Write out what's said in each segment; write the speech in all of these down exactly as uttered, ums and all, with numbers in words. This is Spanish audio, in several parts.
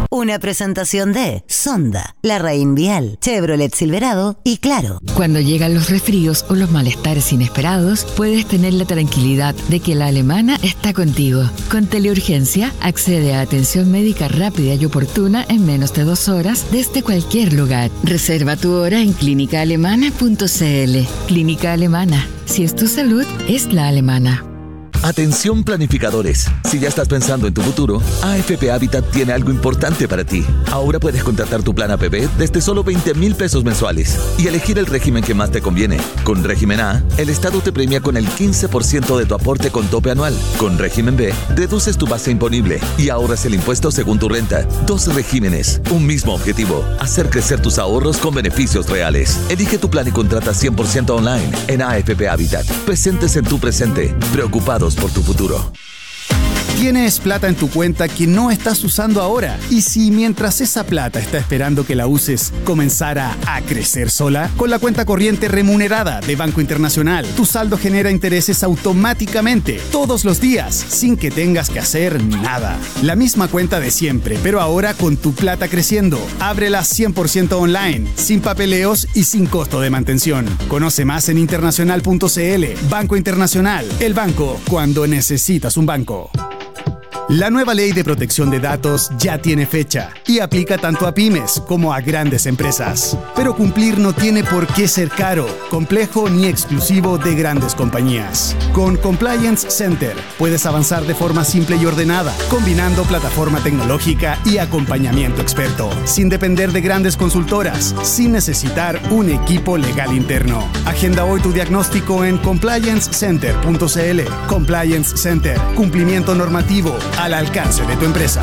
Una presentación de Sonda, La Raín Vial, Chevrolet Silverado y Claro. Cuando llegan los resfríos o los malestares inesperados, puedes tener la tranquilidad de que la Alemana está contigo. Con Teleurgencia, accede a atención médica rápida y oportuna en menos de dos horas desde cualquier lugar. Reserva tu hora en clínica alemana punto c l. Clínica Alemana. Si es tu salud, es la alemana. Atención planificadores, si ya estás pensando en tu futuro, A F P Habitat tiene algo importante para ti. Ahora puedes contratar tu plan A P B desde solo veinte mil pesos mensuales y elegir el régimen que más te conviene. Con régimen A, el Estado te premia con el quince por ciento de tu aporte con tope anual. Con régimen B, reduces tu base imponible y ahorras el impuesto según tu renta. Dos regímenes, un mismo objetivo: hacer crecer tus ahorros con beneficios reales. Elige tu plan y contrata cien por ciento online en A F P Habitat. Presentes en tu presente, preocupados por tu futuro. Tienes plata en tu cuenta que no estás usando ahora. Y si mientras esa plata está esperando que la uses, comenzara a crecer sola, con la cuenta corriente remunerada de Banco Internacional, tu saldo genera intereses automáticamente, todos los días, sin que tengas que hacer nada. La misma cuenta de siempre, pero ahora con tu plata creciendo. Ábrela cien por ciento online, sin papeleos y sin costo de mantención. Conoce más en internacional punto c l. Banco Internacional, el banco cuando necesitas un banco. La nueva ley de protección de datos ya tiene fecha y aplica tanto a pymes como a grandes empresas. Pero cumplir no tiene por qué ser caro, complejo ni exclusivo de grandes compañías. Con Compliance Center puedes avanzar de forma simple y ordenada, combinando plataforma tecnológica y acompañamiento experto, sin depender de grandes consultoras, sin necesitar un equipo legal interno. Agenda hoy tu diagnóstico en compliance center punto c l. Compliance Center, cumplimiento normativo al alcance de tu empresa.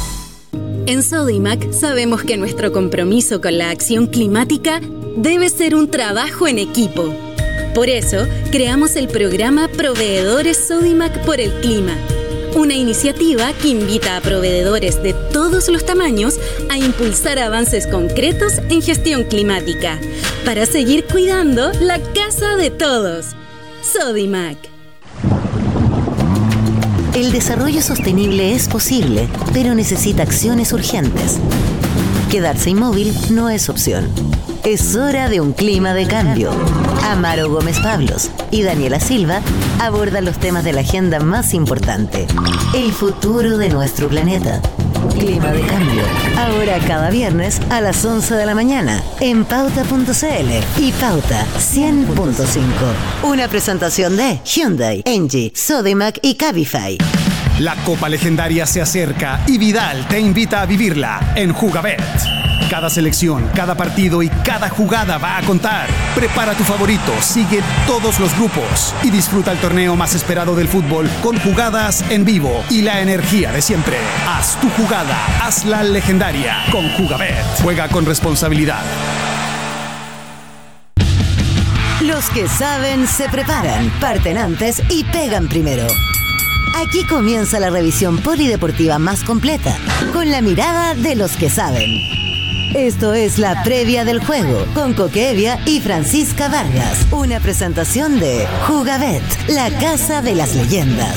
En Sodimac sabemos que nuestro compromiso con la acción climática debe ser un trabajo en equipo. Por eso, creamos el programa Proveedores Sodimac por el Clima, una iniciativa que invita a proveedores de todos los tamaños a impulsar avances concretos en gestión climática, para seguir cuidando la casa de todos. Sodimac. El desarrollo sostenible es posible, pero necesita acciones urgentes. Quedarse inmóvil no es opción. Es hora de un clima de cambio. Amaro Gómez Pablos y Daniela Silva abordan los temas de la agenda más importante: el futuro de nuestro planeta. Clima de cambio. Ahora cada viernes a las once de la mañana en pauta punto c l y Pauta cien punto cinco. Una presentación de Hyundai, Engie, Sodimac y Cabify. La Copa Legendaria se acerca y Vidal te invita a vivirla en Jugabet. Cada selección, cada partido y cada jugada va a contar. Prepara tu favorito, sigue todos los grupos y disfruta el torneo más esperado del fútbol con jugadas en vivo y la energía de siempre. Haz tu jugada, hazla legendaria con Jugabet. Juega con responsabilidad. Los que saben se preparan, parten antes y pegan primero. Aquí comienza la revisión polideportiva más completa, con la mirada de los que saben. Esto es la previa del juego, con Coque Evia y Francisca Vargas. Una presentación de Jugabet, la casa de las leyendas.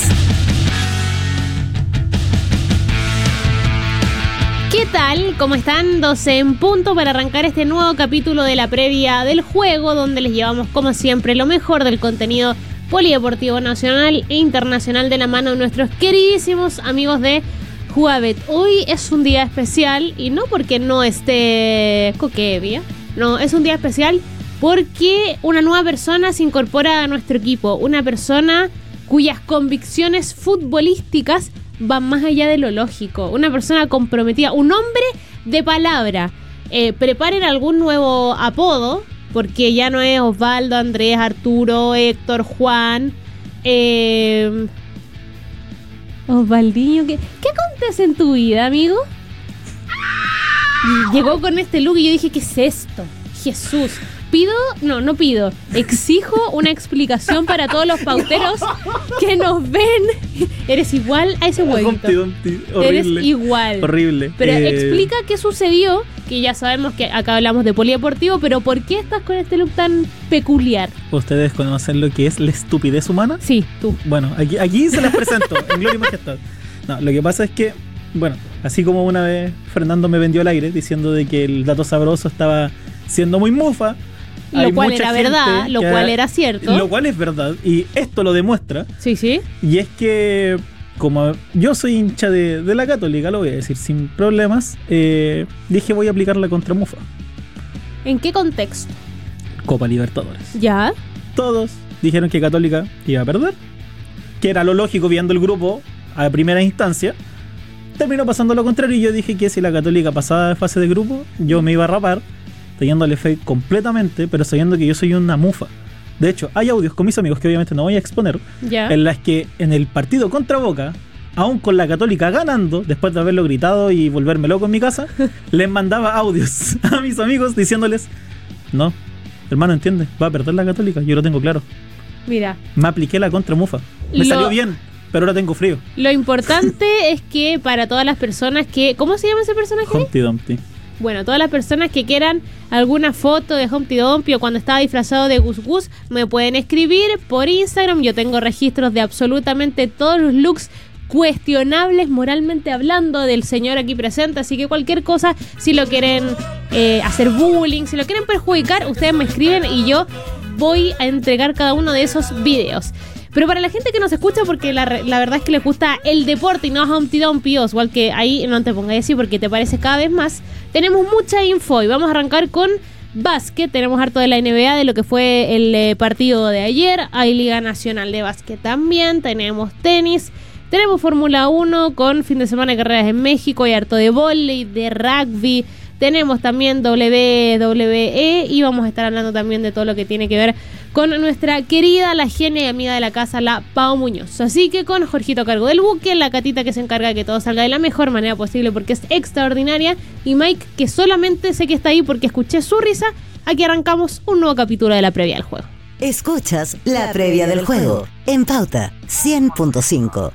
¿Qué tal? ¿Cómo están? doce en punto para arrancar este nuevo capítulo de la previa del juego, donde les llevamos, como siempre, lo mejor del contenido polideportivo nacional e internacional de la mano de nuestros queridísimos amigos de Jugabet. Hoy es un día especial y no porque no esté Coque Evia, no, es un día especial porque una nueva persona se incorpora a nuestro equipo, una persona cuyas convicciones futbolísticas van más allá de lo lógico, una persona comprometida, un hombre de palabra. Eh, preparen algún nuevo apodo, porque ya no es Osvaldo, Andrés, Arturo, Héctor, Juan. Eh, Osvaldinho, ¿qué, ¿qué acontece en tu vida, amigo? Y llegó con este look y yo dije, ¿qué es esto? Jesús. Pido, no, no pido, exijo una explicación para todos los pauteros que nos ven. Eres igual a ese huevito. Eres igual. Horrible. Pero eh... explica qué sucedió, que ya sabemos que acá hablamos de polideportivo, pero ¿por qué estás con este look tan peculiar? ¿Ustedes conocen lo que es la estupidez humana? Sí, tú. Bueno, aquí, aquí se las presento, en gloria y majestad. No, lo que pasa es que, bueno, Así como una vez Fernando me vendió el aire diciendo de que el dato sabroso estaba siendo muy mufa. Lo cual era verdad, lo cual era cierto. Lo cual es verdad, y esto lo demuestra. Sí, sí. Y es que, como yo soy hincha de, de la Católica, lo voy a decir sin problemas, eh, dije voy a aplicarla contra Mufa. ¿En qué contexto? Copa Libertadores. ¿Ya? Todos dijeron que Católica iba a perder, que era lo lógico viendo el grupo a primera instancia. Terminó pasando lo contrario y yo dije que si la Católica pasaba de fase de grupo, yo me iba a rapar, teniéndole fe completamente, pero sabiendo que yo soy una mufa. De hecho, hay audios con mis amigos que obviamente no voy a exponer, ¿ya? En las que en el partido contra Boca, aún con la Católica ganando, después de haberlo gritado y volverme loco en mi casa, les mandaba audios a mis amigos diciéndoles: no, hermano, entiende, va a perder la Católica, yo lo tengo claro. Mira, me apliqué la contra mufa, me lo... salió bien, pero ahora tengo frío. Lo importante es que para todas las personas que... ¿Cómo se llama ese personaje? Humpty Dumpty. Bueno, todas las personas que quieran alguna foto de Humpty Dumpty o cuando estaba disfrazado de Gus Gus, me pueden escribir por Instagram. Yo tengo registros de absolutamente todos los looks cuestionables moralmente hablando del señor aquí presente, así que cualquier cosa, si lo quieren eh, hacer bullying, si lo quieren perjudicar, ustedes me escriben y yo voy a entregar cada uno de esos videos. Pero para la gente que nos escucha, porque la, la verdad es que les gusta el deporte y no Humpty Dumpty, Oswald, que ahí no te pongas así porque te parece cada vez más, tenemos mucha info y vamos a arrancar con básquet. Tenemos harto de la N B A, de lo que fue el eh, partido de ayer. Hay Liga Nacional de Básquet también, tenemos tenis, tenemos Fórmula uno con fin de semana de carreras en México, hay harto de vóley, de rugby. Tenemos también doble u doble u E y vamos a estar hablando también de todo lo que tiene que ver con nuestra querida, la genia y amiga de la casa, la Pau Muñoz. Así que con Jorgito a cargo del buque, la Catita que se encarga de que todo salga de la mejor manera posible porque es extraordinaria, y Mike, que solamente sé que está ahí porque escuché su risa, aquí arrancamos un nuevo capítulo de la previa del juego. Escuchas la previa del juego en Pauta cien punto cinco.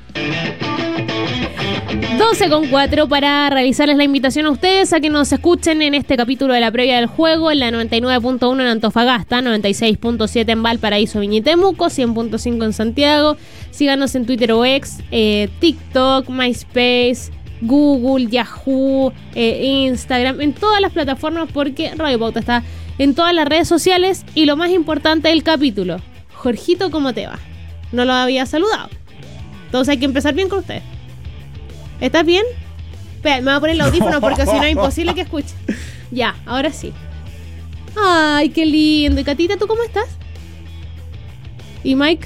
doce con cuatro para realizarles la invitación a ustedes a que nos escuchen en este capítulo de la previa del juego en la noventa y nueve punto uno en Antofagasta, noventa y seis punto siete en Valparaíso, Viña y Temuco, cien punto cinco en Santiago. Síganos en Twitter o X, eh, TikTok, MySpace, Google, Yahoo, eh, Instagram, en todas las plataformas porque Radio Pauta está en todas las redes sociales. Y lo más importante del capítulo, Jorgito, ¿cómo te va? No lo había saludado, entonces hay que empezar bien con usted. ¿Estás bien? Espera, me voy a poner el audífono porque si no es imposible que escuche. Ya, ahora sí. Ay, qué lindo. ¿Y Catita, tú cómo estás? ¿Y Mike?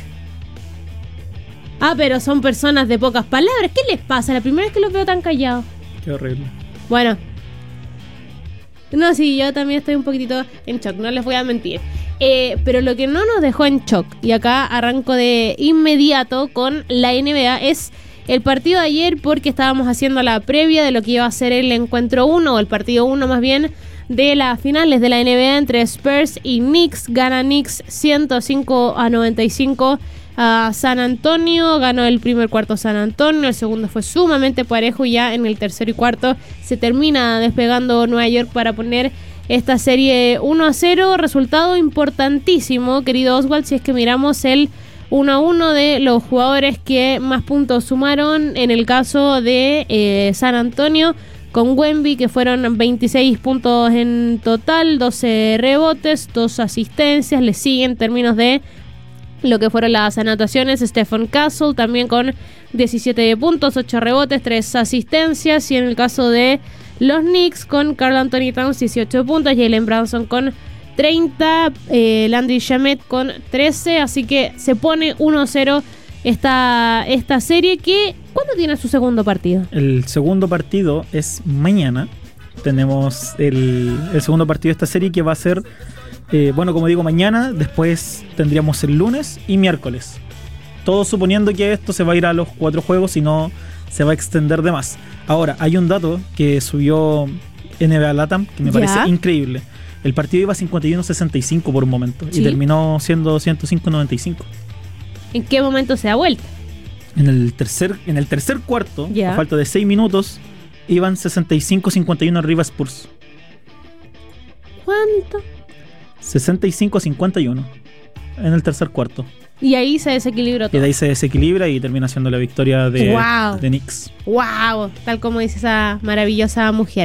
Ah, pero son personas de pocas palabras. ¿Qué les pasa? La primera vez que los veo tan callados. Qué horrible. Bueno. No, sí, yo también estoy un poquitito en shock, no les voy a mentir. Eh, pero lo que no nos dejó en shock, y acá arranco de inmediato con la N B A, es el partido de ayer, porque estábamos haciendo la previa de lo que iba a ser el encuentro uno, o el partido uno más bien, de las finales de la N B A entre Spurs y Knicks. Gana Knicks ciento cinco a noventa y cinco a San Antonio. Ganó el primer cuarto San Antonio, el segundo fue sumamente parejo y ya en el tercero y cuarto se termina despegando Nueva York para poner esta serie uno a cero. Resultado importantísimo, querido Oswald, si es que miramos el uno a uno de los jugadores que más puntos sumaron. En el caso de eh, San Antonio, con Wemby, que fueron veintiséis puntos en total, doce rebotes, dos asistencias. Le siguen en términos de lo que fueron las anotaciones Stephen Castle, también con diecisiete puntos, ocho rebotes, tres asistencias. Y en el caso de los Knicks, con Karl Anthony Towns, dieciocho puntos, Jalen Brunson con treinta, eh, Landry Shamet con trece, así que se pone uno a cero esta, esta serie. Que ¿cuándo tiene su segundo partido? El segundo partido es mañana. Tenemos el, el segundo partido de esta serie, que va a ser, eh, bueno, como digo, mañana. Después tendríamos el lunes y miércoles. Todo suponiendo que esto se va a ir a los cuatro juegos y no se va a extender de más. Ahora, hay un dato que subió N B A Latam que me ¿Ya? parece increíble. El partido iba a cincuenta y uno a sesenta y cinco por un momento, ¿Sí? y terminó siendo ciento cinco a noventa y cinco. ¿En qué momento se da vuelta? En el tercer, en el tercer cuarto, ¿Ya? a falta de seis minutos, iban sesenta y cinco a cincuenta y uno arriba Spurs. ¿Cuánto? sesenta y cinco a cincuenta y uno en el tercer cuarto. Y ahí se desequilibró todo. Y de ahí se desequilibra y termina siendo la victoria de, wow. de Knicks. ¡Wow! Tal como dice esa maravillosa mujer.